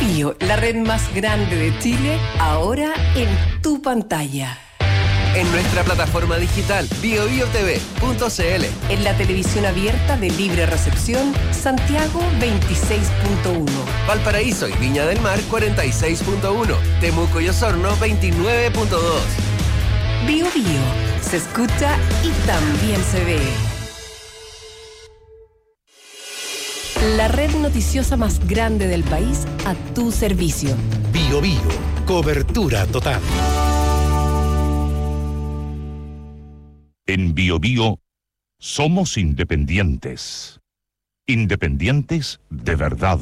Bio, la red más grande de Chile, ahora en tu pantalla. En nuestra plataforma digital biobiotv.cl. En la televisión abierta de libre recepción, Santiago 26.1. Valparaíso y Viña del Mar 46.1. Temuco y Osorno 29.2. Bio Bio, se escucha y también se ve. La red noticiosa más grande del país a tu servicio. Bio Bio, cobertura total. En Bio Bio somos independientes. Independientes de verdad.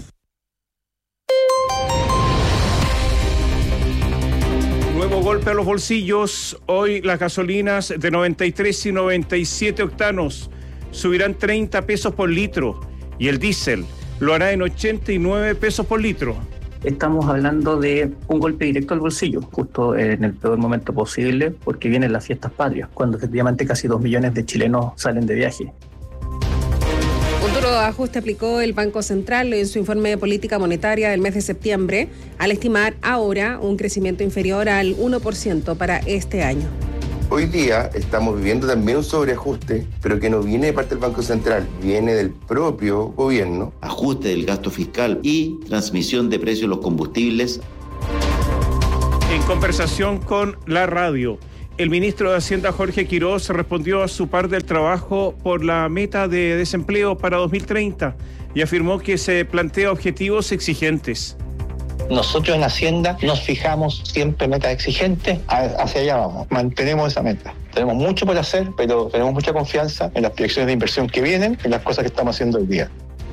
Nuevo golpe a los bolsillos. Hoy las gasolinas de 93 y 97 octanos subirán 30 pesos por litro y el diésel lo hará en 89 pesos por litro. Estamos hablando de un golpe directo al bolsillo, justo en el peor momento posible, porque vienen las fiestas patrias, cuando efectivamente casi 2 millones de chilenos salen de viaje. Un duro ajuste aplicó el Banco Central en su informe de política monetaria del mes de septiembre, al estimar ahora un crecimiento inferior al 1% para este año. Hoy día estamos viviendo también un sobreajuste, pero que no viene de parte del Banco Central, viene del propio gobierno. Ajuste del gasto fiscal y transmisión de precios de los combustibles. En conversación con la radio, el ministro de Hacienda Jorge Quirós respondió a su par del trabajo por la meta de desempleo para 2030 y afirmó que se plantea objetivos exigentes. Nosotros en Hacienda nos fijamos siempre metas exigentes, hacia allá vamos, mantenemos esa meta. Tenemos mucho por hacer, pero tenemos mucha confianza en las proyecciones de inversión que vienen, en las cosas que estamos haciendo hoy día.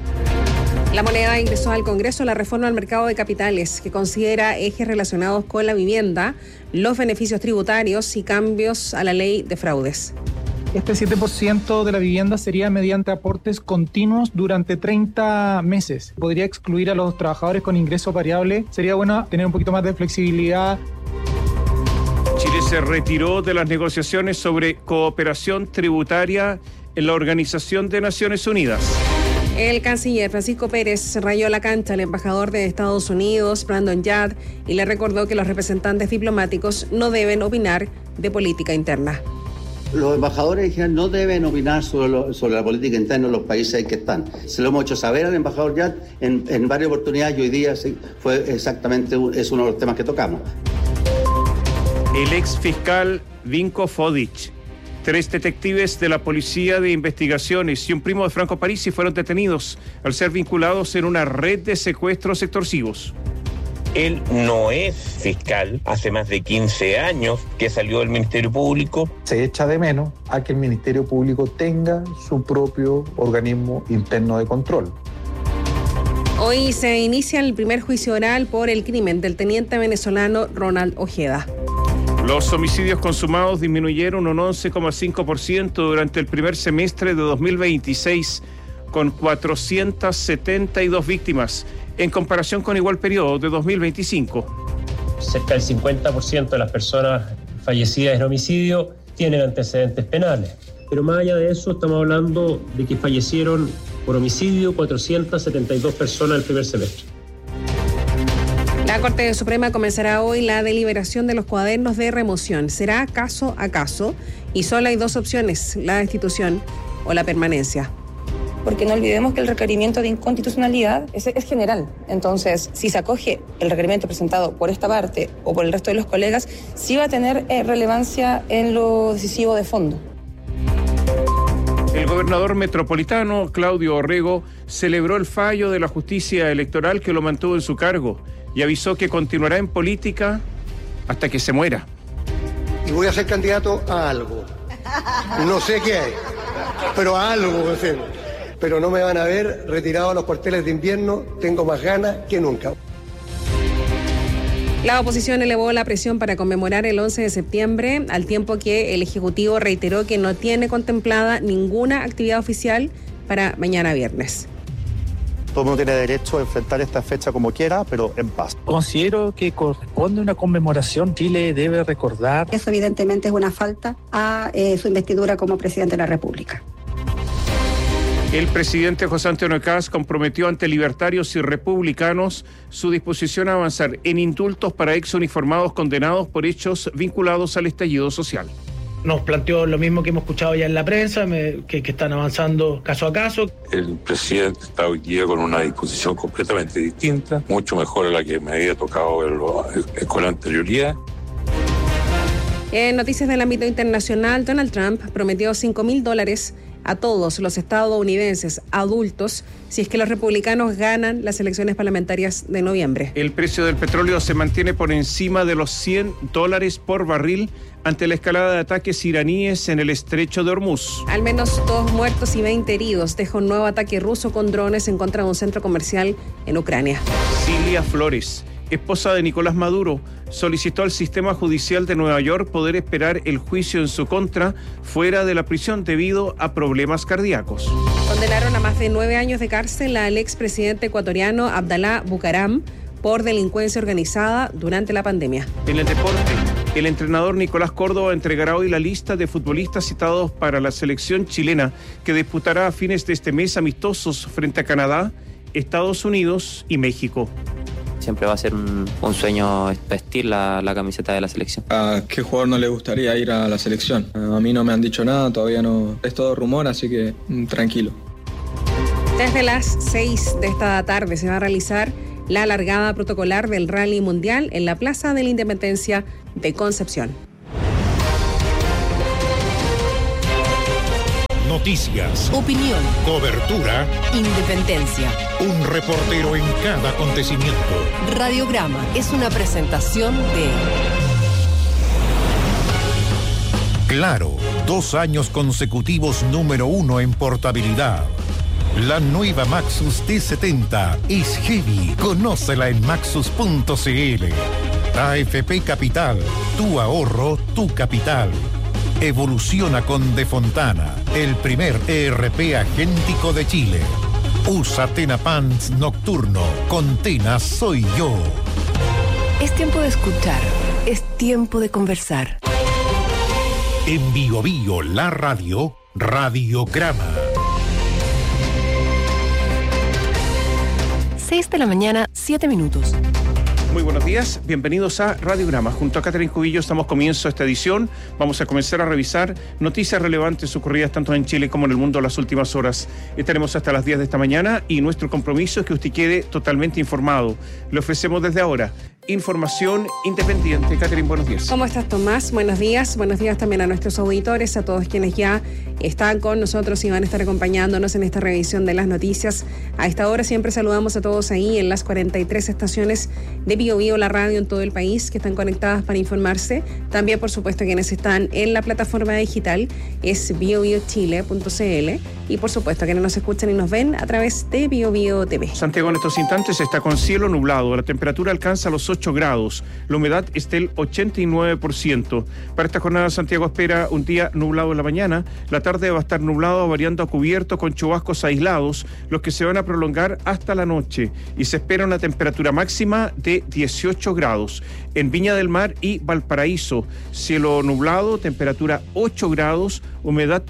La Moneda ingresó al Congreso la reforma al mercado de capitales, que considera ejes relacionados con la vivienda, los beneficios tributarios y cambios a la ley de fraudes. Este 7% de la vivienda sería mediante aportes continuos durante 30 meses. Podría excluir a los trabajadores con ingreso variable. Sería bueno tener un poquito más de flexibilidad. Chile se retiró de las negociaciones sobre cooperación tributaria en la Organización de Naciones Unidas. El canciller Francisco Pérez rayó la cancha al embajador de Estados Unidos, Brandon Yard, y le recordó que los representantes diplomáticos no deben opinar de política interna. Los embajadores dijeron no deben opinar sobre la política interna de los países en que están. Se lo hemos hecho saber al embajador Yard en varias oportunidades y hoy día fue exactamente es uno de los temas que tocamos. El ex fiscal Vinko Fodic, 3 detectives de la Policía de Investigaciones y un primo de Franco Parisi fueron detenidos al ser vinculados en una red de secuestros extorsivos. Él no es fiscal, hace más de 15 años que salió del Ministerio Público. Se echa de menos a que el Ministerio Público tenga su propio organismo interno de control. Hoy se inicia el primer juicio oral por el crimen del teniente venezolano Ronald Ojeda. Los homicidios consumados disminuyeron un 11,5% durante el primer semestre de 2026, con 472 víctimas, en comparación con igual periodo de 2025. Cerca del 50% de las personas fallecidas en homicidio tienen antecedentes penales. Pero más allá de eso, estamos hablando de que fallecieron por homicidio 472 personas el primer semestre. La Corte Suprema comenzará hoy la deliberación de los cuadernos de remoción. Será caso a caso y solo hay 2 opciones, la destitución o la permanencia. Porque no olvidemos que el requerimiento de inconstitucionalidad es general. Entonces, si se acoge el requerimiento presentado por esta parte o por el resto de los colegas, sí va a tener relevancia en lo decisivo de fondo. El gobernador metropolitano, Claudio Orrego, celebró el fallo de la justicia electoral que lo mantuvo en su cargo y avisó que continuará en política hasta que se muera. Y voy a ser candidato a algo. No sé qué hay, pero a algo, en fin. Pero no me van a ver retirado a los cuarteles de invierno, tengo más ganas que nunca. La oposición elevó la presión para conmemorar el 11 de septiembre, al tiempo que el Ejecutivo reiteró que no tiene contemplada ninguna actividad oficial para mañana viernes. Todo el mundo tiene derecho a enfrentar esta fecha como quiera, pero en paz. Considero que corresponde una conmemoración. Chile debe recordar. Eso evidentemente es una falta a su investidura como presidente de la República. El presidente José Antonio Kast comprometió ante libertarios y republicanos su disposición a avanzar en indultos para exuniformados condenados por hechos vinculados al estallido social. Nos planteó lo mismo que hemos escuchado ya en la prensa, que están avanzando caso a caso. El presidente está hoy día con una disposición completamente distinta, mucho mejor a la que me había tocado verlo con la anterioridad. En noticias del ámbito internacional, Donald Trump prometió $5,000 a todos los estadounidenses adultos si es que los republicanos ganan las elecciones parlamentarias de noviembre. El precio del petróleo se mantiene por encima de los $100 por barril ante la escalada de ataques iraníes en el estrecho de Hormuz. Al menos 2 muertos y 20 heridos deja un nuevo ataque ruso con drones en contra de un centro comercial en Ucrania. Cilia Flores, esposa de Nicolás Maduro, solicitó al sistema judicial de Nueva York poder esperar el juicio en su contra fuera de la prisión debido a problemas cardíacos. Condenaron a más de 9 años de cárcel al expresidente ecuatoriano Abdalá Bucaram por delincuencia organizada durante la pandemia. En el deporte, el entrenador Nicolás Córdoba entregará hoy la lista de futbolistas citados para la selección chilena que disputará a fines de este mes amistosos frente a Canadá, Estados Unidos y México. Siempre va a ser un sueño vestir la camiseta de la selección. ¿A qué jugador no le gustaría ir a la selección? A mí no me han dicho nada, todavía no. Es todo rumor, así que tranquilo. Desde las 6 de esta tarde se va a realizar la largada protocolar del Rally Mundial en la Plaza de la Independencia de Concepción. Noticias, opinión, cobertura, independencia. Un reportero en cada acontecimiento. Radiograma es una presentación de Claro, 2 años consecutivos número 1 en portabilidad. La nueva Maxus T70 es heavy. Conócela en maxus.cl. AFP Capital, tu ahorro, tu capital. Evoluciona con De Fontana, el primer ERP agéntico de Chile. Usa Tena Pants Nocturno. Con Tena soy yo. Es tiempo de escuchar. Es tiempo de conversar. En Bio Bio, la radio, Radiograma. 6 de la mañana, 7 minutos. Muy buenos días, bienvenidos a Radiograma. Junto a Catherine Cubillo estamos comienzo esta edición. Vamos a comenzar a revisar noticias relevantes ocurridas tanto en Chile como en el mundo en las últimas horas. Estaremos hasta las 10 de esta mañana y nuestro compromiso es que usted quede totalmente informado. Le ofrecemos desde ahora información independiente. Catherine, buenos días. ¿Cómo estás, Tomás? Buenos días. Buenos días también a nuestros auditores, a todos quienes ya están con nosotros y van a estar acompañándonos en esta revisión de las noticias. A esta hora siempre saludamos a todos ahí en las 43 estaciones de Bio Bio, la radio en todo el país, que están conectadas para informarse. También, por supuesto, quienes están en la plataforma digital es biobiochile.cl y, por supuesto, quienes nos escuchan y nos ven a través de Bio Bio TV. Santiago en estos instantes está con cielo nublado. La temperatura alcanza los 8 grados. La humedad está el 89%. Para esta jornada, Santiago espera un día nublado en la mañana. La tarde va a estar nublado, variando a cubierto con chubascos aislados, los que se van a prolongar hasta la noche. Y se espera una temperatura máxima de 18 grados. En Viña del Mar y Valparaíso, cielo nublado, temperatura 8 grados, humedad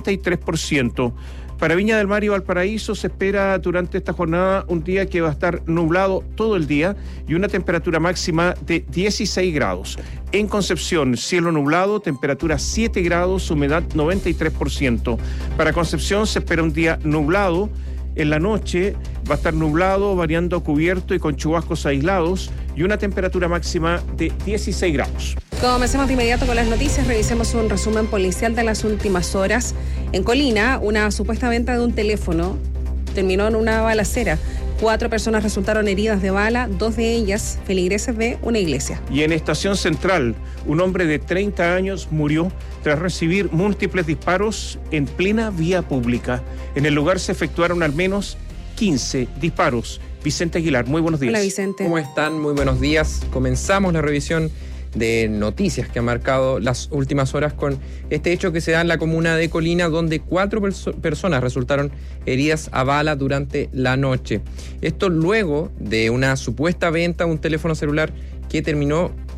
93%. Para Viña del Mar y Valparaíso se espera durante esta jornada un día que va a estar nublado todo el día y una temperatura máxima de 16 grados. En Concepción, cielo nublado, temperatura 7 grados, humedad 93%. Para Concepción se espera un día nublado. En la noche va a estar nublado, variando a cubierto y con chubascos aislados y una temperatura máxima de 16 grados. Comencemos de inmediato con las noticias. Revisemos un resumen policial de las últimas horas. En Colina, una supuesta venta de un teléfono terminó en una balacera. 4 personas resultaron heridas de bala, 2 de ellas feligreses de una iglesia. Y en Estación Central, un hombre de 30 años murió tras recibir múltiples disparos en plena vía pública. En el lugar se efectuaron al menos 15 disparos. Vicente Aguilar, muy buenos días. Hola, Vicente. ¿Cómo están? Muy buenos días. Comenzamos la revisión de noticias que han marcado las últimas horas con este hecho que se da en la comuna de Colina, donde 4 personas resultaron heridas a bala durante la noche. Esto luego de una supuesta venta de un teléfono celular que terminó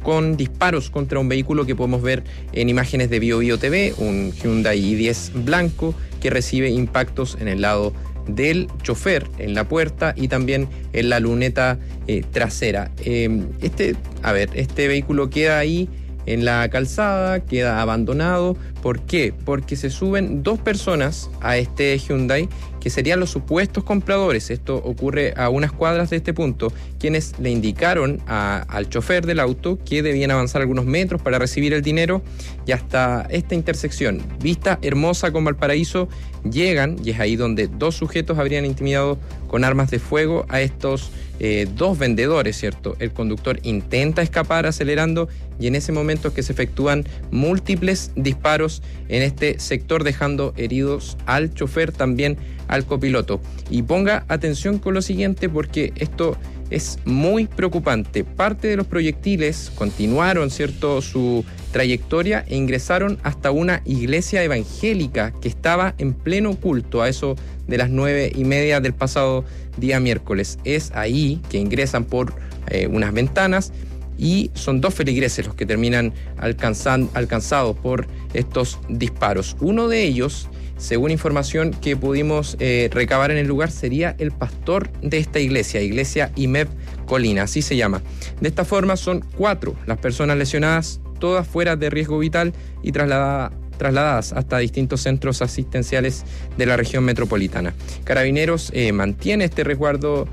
con disparos contra un vehículo que podemos ver en imágenes de BioBio TV, un Hyundai i10 blanco que recibe impactos en el lado del chofer, en la puerta y también en la luneta trasera. Este vehículo queda ahí en la calzada, queda abandonado. ¿Por qué? Porque se suben 2 personas a este Hyundai que serían los supuestos compradores. Esto ocurre a unas cuadras de este punto, quienes le indicaron al chofer del auto que debían avanzar algunos metros para recibir el dinero, y hasta esta intersección, Vista Hermosa con Valparaíso, llegan, y es ahí donde 2 sujetos habrían intimidado con armas de fuego a estos 2 vendedores, ¿cierto? El conductor intenta escapar acelerando, y en ese momento es que se efectúan múltiples disparos en este sector, dejando heridos al chofer, también al copiloto. Y ponga atención con lo siguiente, porque esto es muy preocupante. Parte de los proyectiles continuaron, ¿cierto?, su trayectoria e ingresaron hasta una iglesia evangélica que estaba en pleno culto a eso de las 9:30 del pasado día miércoles. Es ahí que ingresan por unas ventanas, y son 2 feligreses los que terminan alcanzados por estos disparos. Uno de ellos, según información que pudimos recabar en el lugar, sería el pastor de esta iglesia IMEP Colina, así se llama. De esta forma son 4 las personas lesionadas, todas fuera de riesgo vital y trasladadas hasta distintos centros asistenciales de la región metropolitana. Carabineros mantiene resguardo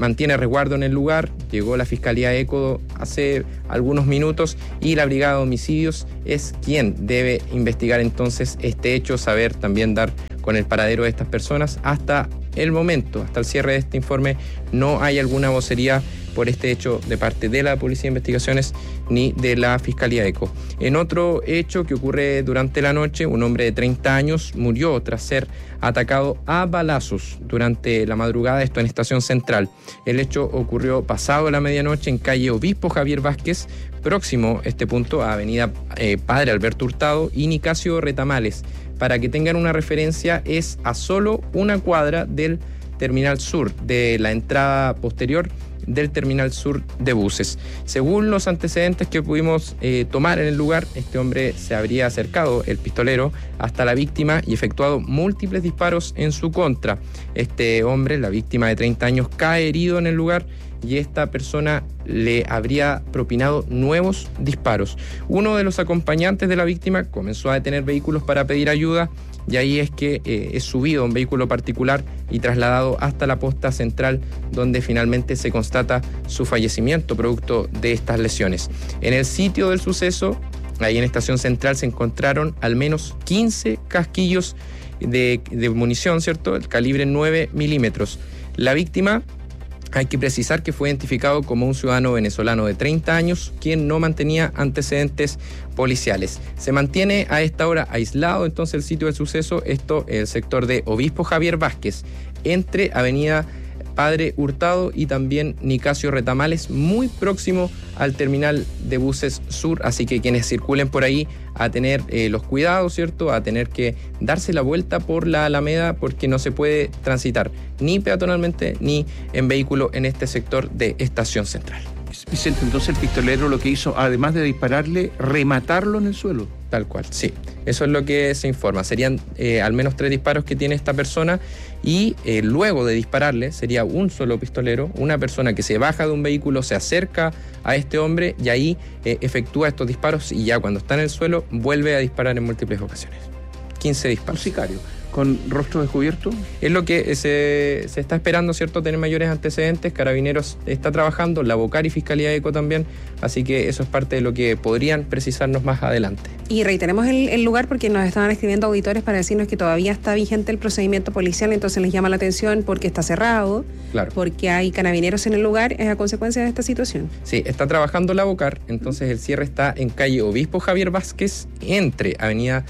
en el lugar. Llegó la Fiscalía ECO hace algunos minutos, y la Brigada de Homicidios es quien debe investigar entonces este hecho, saber también dar con el paradero de estas personas. Hasta el momento, hasta el cierre de este informe, no hay alguna vocería por este hecho de parte de la Policía de Investigaciones ni de la Fiscalía ECO. En otro hecho que ocurre durante la noche, un hombre de 30 años murió tras ser atacado a balazos durante la madrugada, esto en Estación Central. El hecho ocurrió pasado la medianoche en calle Obispo Javier Vázquez, próximo este punto a avenida Padre Alberto Hurtado y Nicasio Retamales. Para que tengan una referencia, es a solo una cuadra del Terminal Sur, de la entrada posterior del Terminal Sur de buses. Según los antecedentes que pudimos tomar en el lugar, este hombre se habría acercado, el pistolero, hasta la víctima y efectuado múltiples disparos en su contra. Este hombre, la víctima de 30 años, cae herido en el lugar, y esta persona le habría propinado nuevos disparos. Uno de los acompañantes de la víctima comenzó a detener vehículos para pedir ayuda, y ahí es que es subido a un vehículo particular y trasladado hasta la posta central, donde finalmente se constata su fallecimiento producto de estas lesiones. En el sitio del suceso, ahí en Estación Central, se encontraron al menos 15 casquillos de munición, ¿cierto?, el calibre 9 milímetros. La víctima, hay que precisar que fue identificado como un ciudadano venezolano de 30 años, quien no mantenía antecedentes policiales. Se mantiene a esta hora aislado entonces el sitio del suceso, el sector de Obispo Javier Vázquez, entre avenida Padre Hurtado y también Nicasio Retamales, muy próximo al terminal de buses sur, así que quienes circulen por ahí a tener los cuidados, ¿cierto?, a tener que darse la vuelta por la Alameda, porque no se puede transitar ni peatonalmente ni en vehículo en este sector de Estación Central. Vicente, entonces el pistolero lo que hizo, además de dispararle, rematarlo en el suelo. Tal cual, sí. Eso es lo que se informa. Serían al menos 3 disparos que tiene esta persona, y luego de dispararle sería un solo pistolero, una persona que se baja de un vehículo, se acerca a este hombre y ahí efectúa estos disparos, y ya cuando está en el suelo vuelve a disparar en múltiples ocasiones. 15 disparos. Un sicario. ¿Con rostro descubierto? Es lo que se está esperando, ¿cierto?, tener mayores antecedentes. Carabineros está trabajando, la Bocar y Fiscalía ECO también, así que eso es parte de lo que podrían precisarnos más adelante. Y reiteremos el lugar, porque nos estaban escribiendo auditores para decirnos que todavía está vigente el procedimiento policial, entonces les llama la atención porque está cerrado, claro, porque hay carabineros en el lugar, es a consecuencia de esta situación. Sí, está trabajando la Bocar, entonces el cierre está en calle Obispo Javier Vázquez, entre avenida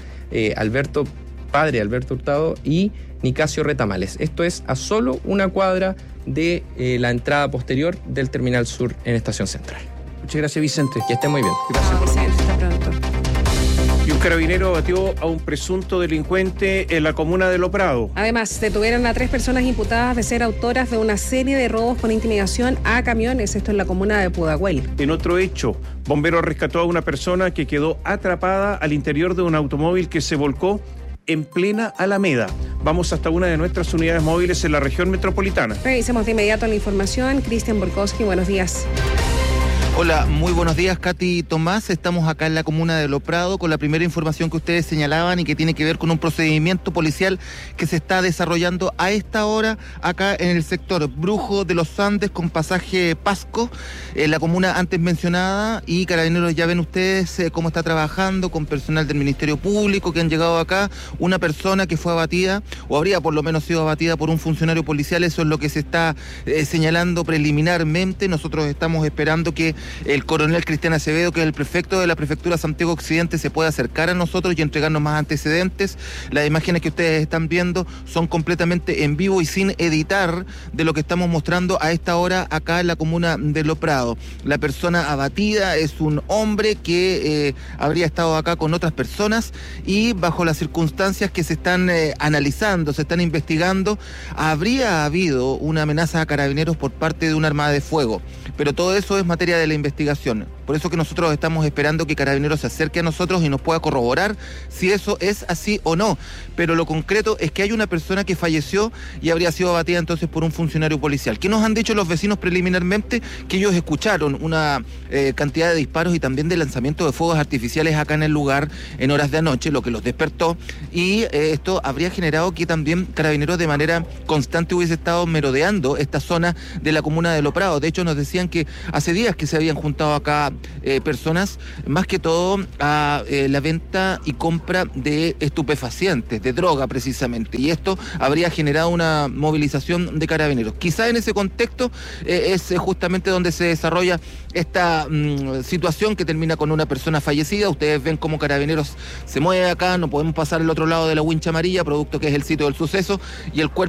Padre Alberto Hurtado y Nicasio Retamales. Esto es a solo una cuadra de la entrada posterior del Terminal Sur en Estación Central. Muchas gracias, Vicente. Que esté muy bien. Gracias. Vicente, hasta pronto. Y un Carabinero abatió a un presunto delincuente en la comuna de Lo Prado. Además, detuvieron a 3 personas imputadas de ser autoras de una serie de robos con intimidación a camiones, esto en la comuna de Pudahuel. En otro hecho, bomberos rescató a una persona que quedó atrapada al interior de un automóvil que se volcó en plena Alameda. Vamos hasta una de nuestras unidades móviles en la región metropolitana. Revisemos de inmediato la información. Cristian Borkowski, buenos días. Hola, muy buenos días, Katy Tomás. Estamos acá en la comuna de Lo Prado con la primera información que ustedes señalaban y que tiene que ver con un procedimiento policial que se está desarrollando a esta hora acá en el sector Brujo de los Andes con pasaje Pasco, en la comuna antes mencionada. Y Carabineros, ya ven ustedes cómo está trabajando con personal del Ministerio Público que han llegado acá. Una persona que fue abatida, o habría por lo menos sido abatida por un funcionario policial, eso es lo que se está señalando preliminarmente. Nosotros estamos esperando que el coronel Cristian Acevedo, que es el prefecto de la prefectura Santiago Occidente, se puede acercar a nosotros y entregarnos más antecedentes. Las imágenes que ustedes están viendo son completamente en vivo y sin editar de lo que estamos mostrando a esta hora acá en la comuna de Lo Prado. La persona abatida es un hombre que habría estado acá con otras personas y bajo las circunstancias que se están analizando, se están investigando, habría habido una amenaza a Carabineros por parte de una arma de fuego. Pero todo eso es materia de la investigación. Por eso que nosotros estamos esperando que Carabineros se acerque a nosotros y nos pueda corroborar si eso es así o no. Pero lo concreto es que hay una persona que falleció y habría sido abatida entonces por un funcionario policial. ¿Qué nos han dicho los vecinos preliminarmente? Que ellos escucharon una cantidad de disparos y también de lanzamiento de fuegos artificiales acá en el lugar en horas de anoche, lo que los despertó. Y esto habría generado que también Carabineros de manera constante hubiese estado merodeando esta zona de la comuna de Lo Prado. De hecho, nos decían que hace días que se habían juntado acá personas, más que todo a la venta y compra de estupefacientes, de droga precisamente, y esto habría generado una movilización de Carabineros. Quizá en ese contexto es justamente donde se desarrolla esta situación que termina con una persona fallecida. Ustedes ven cómo Carabineros se mueve acá, no podemos pasar al otro lado de la wincha amarilla, producto que es el sitio del suceso, y el cuerpo